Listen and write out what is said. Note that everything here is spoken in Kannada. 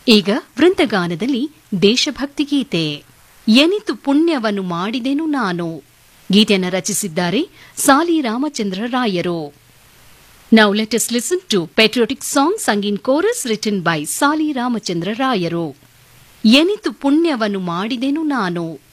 ಈಗ ವೃಂದಗಾನದಲ್ಲಿ ದೇಶಭಕ್ತಿ ಗೀತೆ ಎನಿತು ಪುಣ್ಯವನ್ನು ಮಾಡಿದೆನು ನಾನು. ಗೀತೆಯನ್ನು ರಚಿಸಿದ್ದಾರೆ ಸಾಲಿ ರಾಮಚಂದ್ರ ರಾಯರು. Now let us listen to patriotic song sung in chorus written by ಸಾಲಿ ರಾಮಚಂದ್ರ ರಾಯರು. ಎನಿತು ಪುಣ್ಯವನ್ನು ಮಾಡಿದೆನು ನಾನು